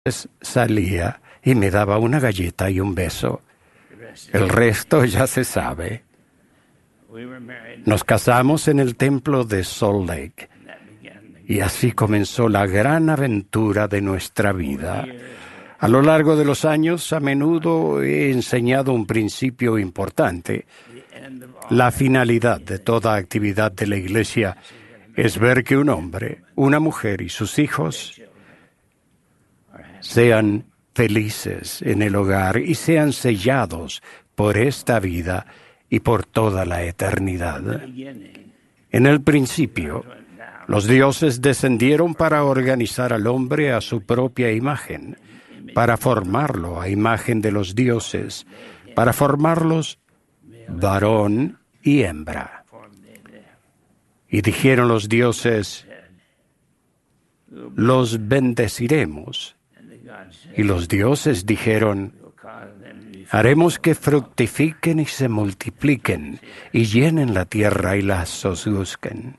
salía y me daba una galleta y un beso. El resto ya se sabe. Nos casamos en el templo de Salt Lake y así comenzó la gran aventura de nuestra vida. A lo largo de los años, a menudo he enseñado un principio importante. La finalidad de toda actividad de la Iglesia es ver que un hombre, una mujer y sus hijos sean felices en el hogar y sean sellados por esta vida y por toda la eternidad. En el principio, los dioses descendieron para organizar al hombre a su propia imagen, para formarlo a imagen de los dioses, para formarlos varón y hembra. Y dijeron los dioses, los bendeciremos. Y los dioses dijeron, haremos que fructifiquen y se multipliquen y llenen la tierra y la sojuzguen.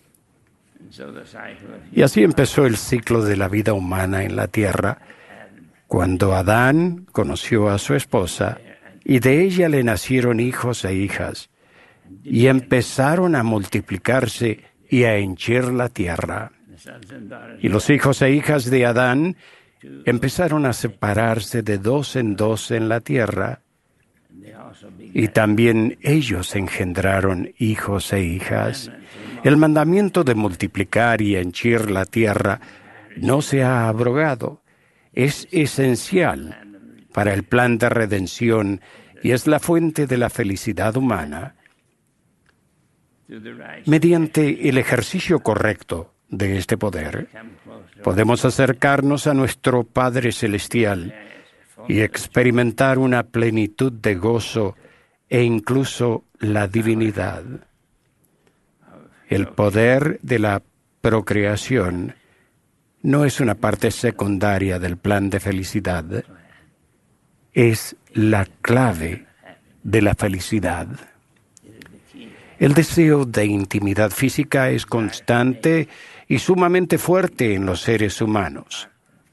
Y así empezó el ciclo de la vida humana en la tierra, cuando Adán conoció a su esposa y de ella le nacieron hijos e hijas, y empezaron a multiplicarse y a henchir la tierra. Y los hijos e hijas de Adán empezaron a separarse de dos en la tierra, y también ellos engendraron hijos e hijas. El mandamiento de multiplicar y henchir la tierra no se ha abrogado. Es esencial para el plan de redención y es la fuente de la felicidad humana. Mediante el ejercicio correcto de este poder, podemos acercarnos a nuestro Padre Celestial y experimentar una plenitud de gozo e incluso la divinidad. El poder de la procreación no es una parte secundaria del plan de felicidad, es la clave de la felicidad. El deseo de intimidad física es constante y sumamente fuerte en los seres humanos.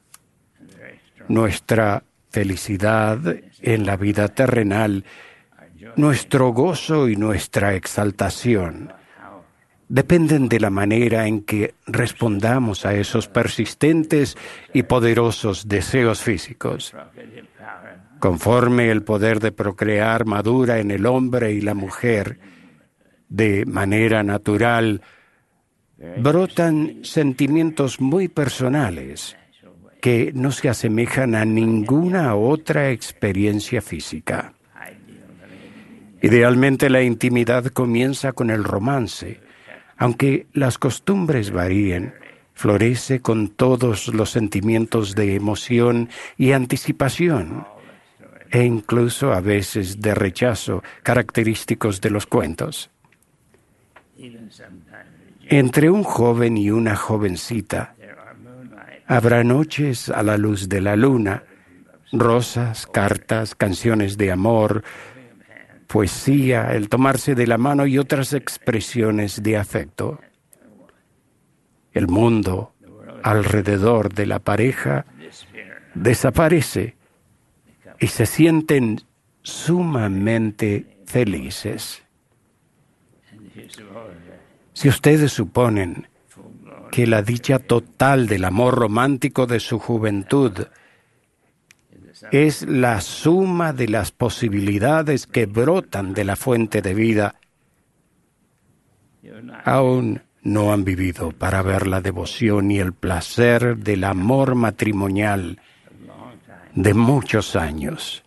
Nuestra felicidad en la vida terrenal, nuestro gozo y nuestra exaltación dependen de la manera en que respondamos a esos persistentes y poderosos deseos físicos. Conforme el poder de procrear madura en el hombre y la mujer de manera natural, brotan sentimientos muy personales que no se asemejan a ninguna otra experiencia física. Idealmente, la intimidad comienza con el romance. Aunque las costumbres varíen, florece con todos los sentimientos de emoción y anticipación, e incluso a veces de rechazo, característicos de los cuentos. Entre un joven y una jovencita, habrá noches a la luz de la luna, rosas, cartas, canciones de amor, poesía, el tomarse de la mano y otras expresiones de afecto. El mundo alrededor de la pareja desaparece y se sienten sumamente felices. Si ustedes suponen que la dicha total del amor romántico de su juventud es la suma de las posibilidades que brotan de la fuente de vida, aún no han vivido para ver la devoción y el placer del amor matrimonial de muchos años.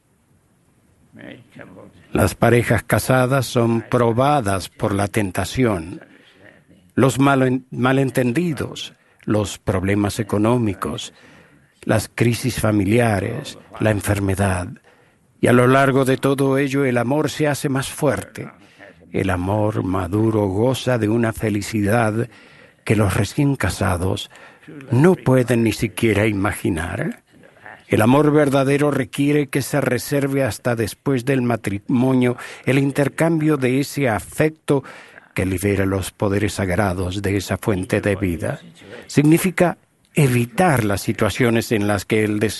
Las parejas casadas son probadas por la tentación, los malentendidos, los problemas económicos, las crisis familiares, la enfermedad. Y a lo largo de todo ello, el amor se hace más fuerte. El amor maduro goza de una felicidad que los recién casados no pueden ni siquiera imaginar. El amor verdadero requiere que se reserve hasta después del matrimonio el intercambio de ese afecto que libera los poderes sagrados de esa fuente de vida. Significa evitar las situaciones en las que el